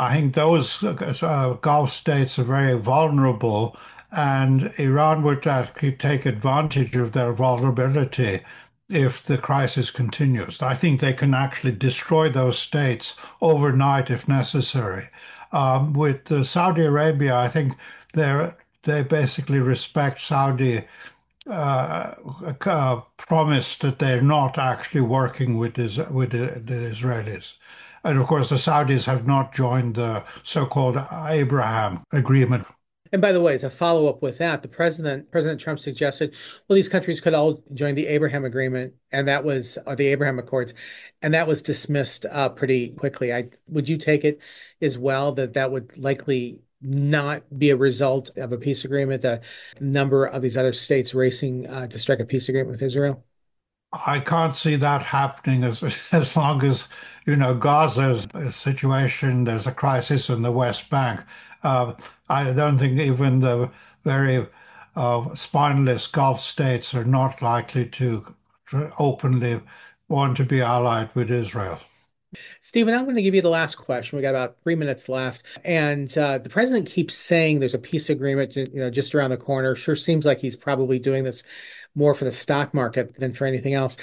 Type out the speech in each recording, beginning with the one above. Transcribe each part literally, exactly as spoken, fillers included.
I think those uh, Gulf states are very vulnerable, and Iran would actually take advantage of their vulnerability if the crisis continues. I think they can actually destroy those states overnight if necessary. Um, with uh, Saudi Arabia, I think they're they basically respect Saudi uh, uh, promise that they're not actually working with Is with the, the Israelis. And of course, the Saudis have not joined the so-called Abraham Agreement. And by the way, as a follow-up with that, the president, President Trump suggested, well, these countries could all join the Abraham Agreement, and that was, or the Abraham Accords, and that was dismissed uh, pretty quickly. I would you take it as well that that would likely not be a result of a peace agreement, a number of these other states racing uh, to strike a peace agreement with Israel? I can't see that happening as as long as, you know, Gaza's a situation, there's a crisis in the West Bank. Uh, I don't think even the very uh, spineless Gulf states are not likely to, to openly want to be allied with Israel. Stephen, I'm going to give you the last question. We got about three minutes left, and uh, the president keeps saying there's a peace agreement, you know, just around the corner. Sure seems like he's probably doing this more for the stock market than for anything else.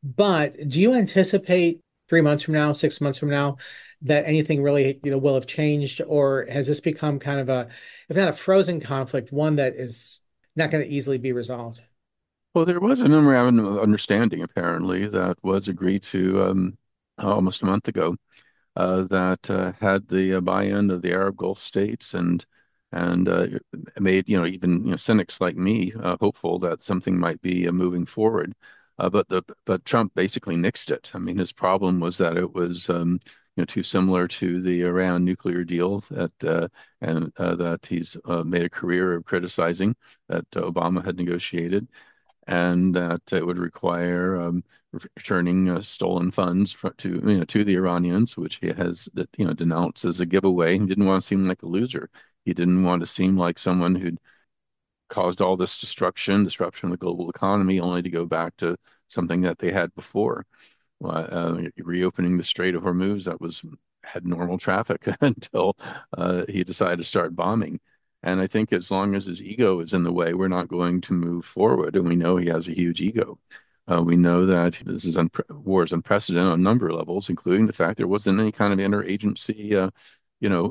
But do you anticipate three months from now, six months from now, that anything really, you know, will have changed, or has this become kind of a, if not a frozen conflict, one that is not going to easily be resolved? Well, there was a memorandum of understanding apparently that was agreed to um, almost a month ago uh, that uh, had the uh, buy-in of the Arab Gulf states and and uh, made you know even you know cynics like me uh, hopeful that something might be uh, moving forward. Uh, but the but Trump basically nixed it. I mean, his problem was that it was um, you know too similar to the Iran nuclear deal that uh, and uh, that he's uh, made a career of criticizing that Obama had negotiated and that it would require um, returning uh, stolen funds fr to you know to the Iranians, which he has you know denounced as a giveaway. He didn't want to seem like a loser. He didn't want to seem like someone who'd caused all this destruction, disruption of the global economy, only to go back to something that they had before. Well, uh, reopening the Strait of Hormuz that was had normal traffic until uh, he decided to start bombing. And I think as long as his ego is in the way, we're not going to move forward. And we know he has a huge ego. Uh, we know that this is unpre war is unprecedented on a number of levels, including the fact there wasn't any kind of interagency, uh, you know,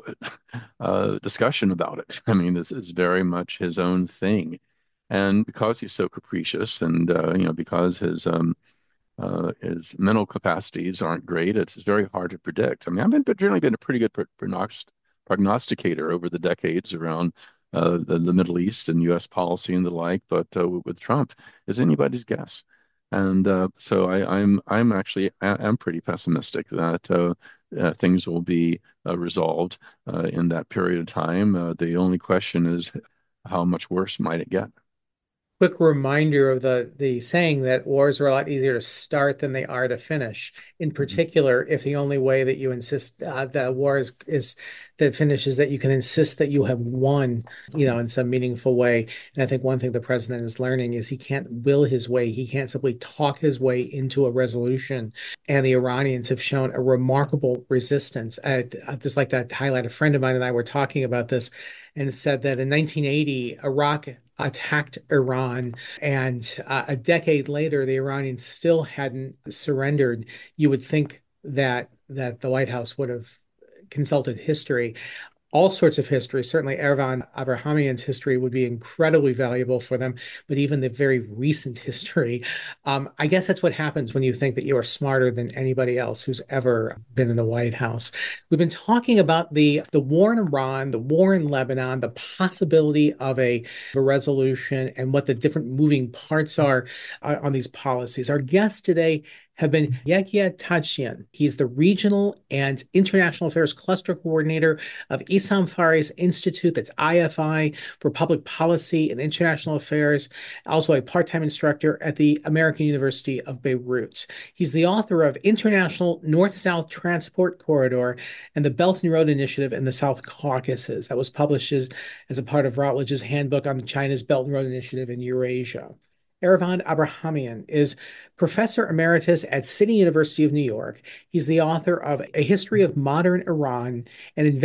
uh, discussion about it. I mean, this is very much his own thing. And because he's so capricious, and uh, you know, because his um, uh, his mental capacities aren't great. It's, it's very hard to predict. I mean, I've been generally been a pretty good prognost prognosticator over the decades around uh, the, the Middle East and U S policy and the like, but uh, with Trump, is anybody's guess. And uh, so I, I'm I'm actually I'm pretty pessimistic that uh, uh, things will be uh, resolved uh, in that period of time. Uh, the only question is how much worse might it get? Quick reminder of the the saying that wars are a lot easier to start than they are to finish. In Mhm. particular, if the only way that you insist uh, that war is, is that finishes that you can insist that you have won, you know, in some meaningful way. And I think one thing the president is learning is he can't will his way. He can't simply talk his way into a resolution. And the Iranians have shown a remarkable resistance. I'd, I'd just like to highlight a friend of mine and I were talking about this and said that in nineteen eighty, Iraq attacked Iran, and uh, a decade later, the Iranians still hadn't surrendered. You would think that that the White House would have consulted history, all sorts of history. Certainly, Ervan Abrahamian's history would be incredibly valuable for them, but even the very recent history. Um, I guess that's what happens when you think that you are smarter than anybody else who's ever been in the White House. We've been talking about the, the war in Iran, the war in Lebanon, the possibility of a, a resolution, and what the different moving parts are uh, on these policies. Our guest today have been Yehia Tadjian. He's the Regional and International Affairs Cluster Coordinator of Issam Fari's Institute, that's I F I, for Public Policy and International Affairs, also a part-time instructor at the American University of Beirut. He's the author of International North-South Transport Corridor and the Belt and Road Initiative in the South Caucasus. That was published as, as a part of Routledge's Handbook on China's Belt and Road Initiative in Eurasia. Ervan Abrahamian is professor emeritus at City University of New York. He's the author of A History of Modern Iran and